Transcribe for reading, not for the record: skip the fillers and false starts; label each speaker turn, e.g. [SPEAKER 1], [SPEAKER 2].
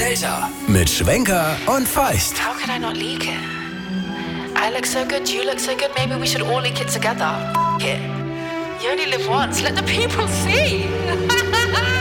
[SPEAKER 1] älter. Mit Schwenker und Feist.
[SPEAKER 2] How could I not leak it? I look so good, you look so good, maybe we should all leak it together. It. You only live once, let the people see.